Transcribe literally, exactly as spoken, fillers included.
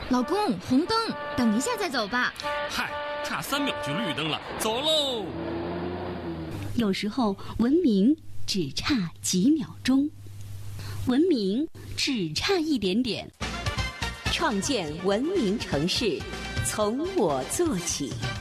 老公，红灯，等一下再走吧。 嗨，差三秒就绿灯了，走喽。 有时候文明只差几秒钟，文明只差一点点。 创建文明城市，从我做起。